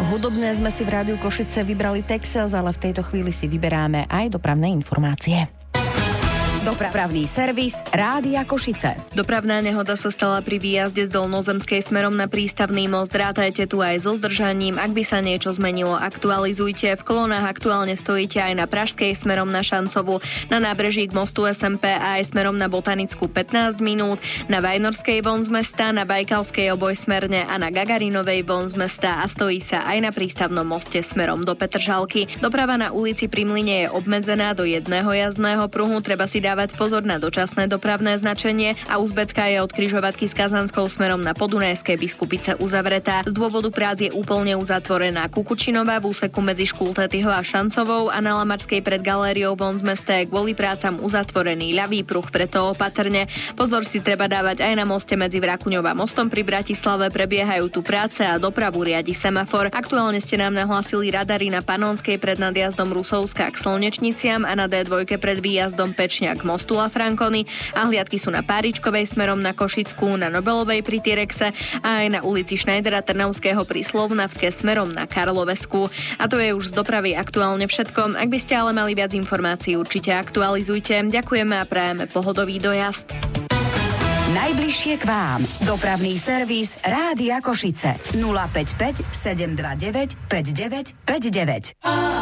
hudobné sme si v Rádiu Košice vybrali Texas, ale v tejto chvíli si vyberáme aj dopravné informácie. Dopravný servis Rádia Košice. Dopravná nehoda sa stala pri výjazde z Dolnozemskej smerom na prístavný most. Rátajte tu aj so zdržaním. Ak by sa niečo zmenilo, aktualizujte. V kolónach aktuálne stojíte aj na Pražskej smerom na Šancovu, na nábreží k mostu SMP a aj smerom na Botanickú 15 minút, na Vajnorskej von z mesta, na Bajkalskej obojsmerne a na Gagarinovej von z mesta a stojí sa aj na prístavnom moste smerom do Petržalky. Doprava na ulici Pri Mlyne je obmedzená do jedného jazdného pruhu. Treba si dávať pozor na dočasné dopravné značenie a Uzbecká je od križovatky s Kazanskou smerom na Podunajské Biskupice uzavretá. Z dôvodu prác je úplne uzatvorená Kukučinová v úseku medzi Škultetyho a Šancovou a na Lamarskej pred galériou von z mesta je kvôli prácam uzatvorený ľavý pruh, preto opatrne. Pozor si treba dávať aj na moste medzi Vrakuňou a mostom pri Bratislave, prebiehajú tu práce a dopravu riadi semafor. Aktuálne ste nám nahlásili radary na Panonskej pred nadjazdom Rusovská k Slnečniciam a na D2 pred výjazdom Pečňa k mostu La Franconi a hliadky sú na Páričkovej smerom na Košickú, na Nobelovej pri Tyrexe a aj na ulici Šnajdera Trnavského pri Slovnavke smerom na Karlovesku. A to je už z dopravy aktuálne všetko. Ak by ste ale mali viac informácií, určite aktualizujte. Ďakujeme a prajeme pohodový dojazd. Najbližšie k vám. Dopravný servis Rádia Košice. 055 729 5959.